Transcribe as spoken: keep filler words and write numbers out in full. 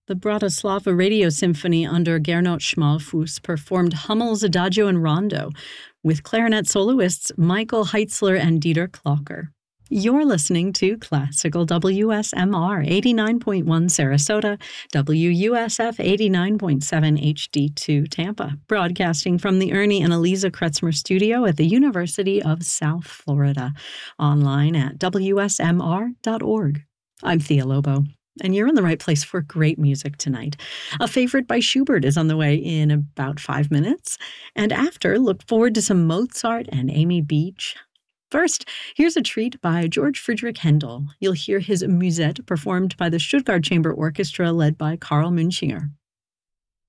The Bratislava Radio Symphony under Gernot Schmalfuss performed Hummel's Adagio and Rondo with clarinet soloists Michael Heitzler and Dieter Klocker. You're listening to Classical W S M R eighty-nine point one Sarasota, W U S F eighty-nine point seven H D two Tampa, broadcasting from the Ernie and Eliza Kretzmer studio at the University of South Florida, online at W S M R dot org. I'm Thea Lobo. And you're in the right place for great music tonight. A favorite by Schubert is on the way in about five minutes. And after, look forward to some Mozart and Amy Beach. First, here's a treat by George Friedrich Händel. You'll hear his Musette performed by the Stuttgart Chamber Orchestra led by Karl Münchinger.